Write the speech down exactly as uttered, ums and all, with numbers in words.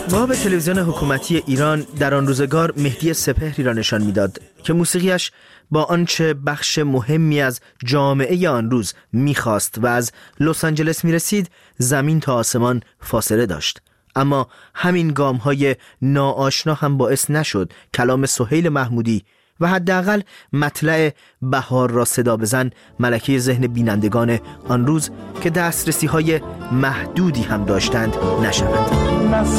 باب تلویزیون حکومتی ایران در آن روزگار مهدی سپهری را نشان میداد که موسیقیش با آنچه بخش مهمی از جامعه آن روز میخواست و از لس آنجلس میرسید زمین تا آسمان فاصله داشت. اما همین گام‌های ناآشنا هم باعث نشد کلام سهیل محمودی و حداقل مطلع بهار را صدا بزن ملکه ذهن بینندگان آن روز که دسترسی‌های محدودی هم داشتند نشود.